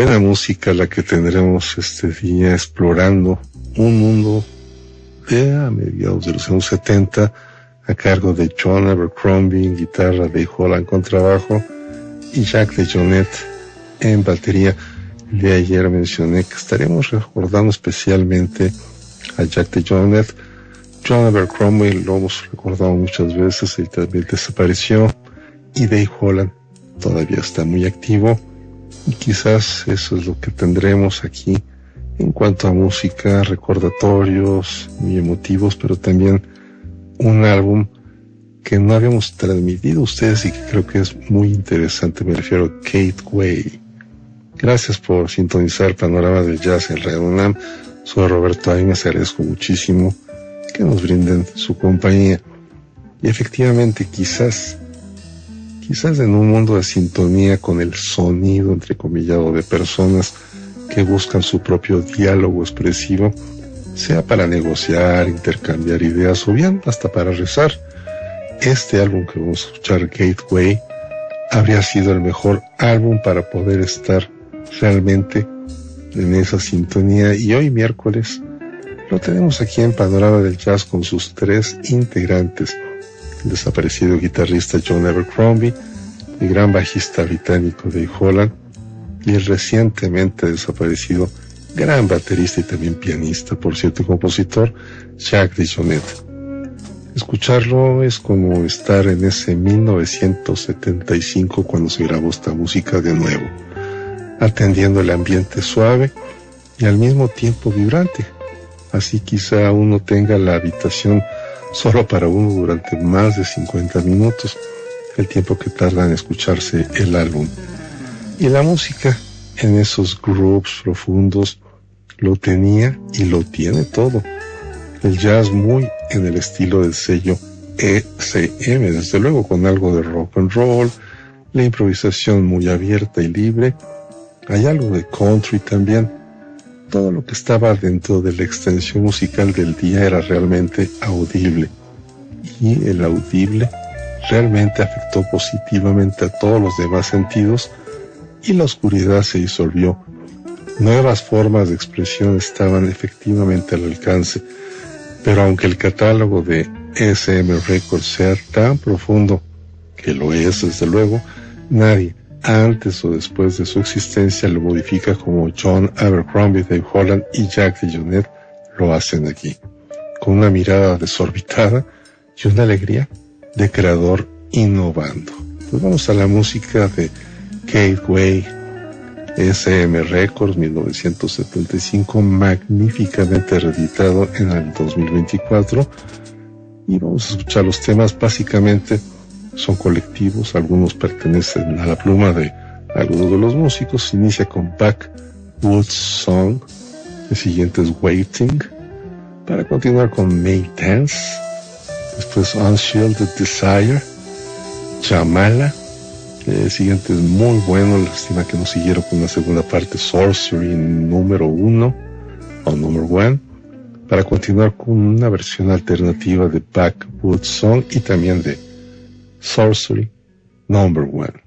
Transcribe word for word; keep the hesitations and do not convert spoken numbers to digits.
buena música la que tendremos este día, explorando un mundo de a mediados de los años setenta, a cargo de John Abercrombie en guitarra, Dave Holland con trabajo y Jack DeJohnette en batería. De ayer mencioné que estaremos recordando especialmente a Jack DeJohnette. John Abercrombie lo hemos recordado muchas veces, él también desapareció, y Dave Holland todavía está muy activo, y quizás eso es lo que tendremos aquí en cuanto a música, recordatorios muy emotivos, pero también un álbum que no habíamos transmitido a ustedes y que creo que es muy interesante. Me refiero a Kate Way. Gracias por sintonizar Panorama del Jazz en Radio UNAM. Soy Roberto Aimes, agradezco muchísimo que nos brinden su compañía. Y efectivamente, quizás, quizás en un mundo de sintonía con el sonido, entrecomillado, de personas que buscan su propio diálogo expresivo, sea para negociar, intercambiar ideas o bien hasta para rezar, este álbum que vamos a escuchar, Gateway, habría sido el mejor álbum para poder estar realmente en esa sintonía. Y hoy miércoles lo tenemos aquí en Panorama del Jazz con sus tres integrantes: el desaparecido guitarrista John Abercrombie, el gran bajista británico Dave Holland y el recientemente desaparecido gran baterista y también pianista, por cierto, y compositor, Jack DeJohnette. Escucharlo es como estar en ese mil novecientos setenta y cinco cuando se grabó esta música de nuevo, atendiendo el ambiente suave y al mismo tiempo vibrante. Así quizá uno tenga la habitación solo para uno durante más de cincuenta minutos, el tiempo que tarda en escucharse el álbum. Y la música en esos grooves profundos lo tenía y lo tiene todo. El jazz muy en el estilo del sello E C M, desde luego con algo de rock and roll, la improvisación muy abierta y libre, hay algo de country también. Todo lo que estaba dentro de la extensión musical del día era realmente audible, y el audible realmente afectó positivamente a todos los demás sentidos, y la oscuridad se disolvió. Nuevas formas de expresión estaban efectivamente al alcance, pero aunque el catálogo de E S M Records sea tan profundo, que lo es desde luego, nadie antes o después de su existencia lo modifica como John Abercrombie, Dave Holland y Jack DeJohnette lo hacen aquí, con una mirada desorbitada y una alegría de creador innovando. Pues vamos a la música de Gateway, E S M Records, mil novecientos setenta y cinco, magníficamente reeditado en el dos mil veinticuatro, y vamos a escuchar los temas. Básicamente son colectivos, algunos pertenecen a la pluma de algunos de los músicos. Inicia con Backwoods Song, el siguiente es Waiting, para continuar con May Dance, después Unshielded Desire, Jamala. El siguiente es muy bueno, lástima que no siguieron con la segunda parte, Sorcery número uno o number one, para continuar con una versión alternativa de Backwoods Song y también de Sorcery number one.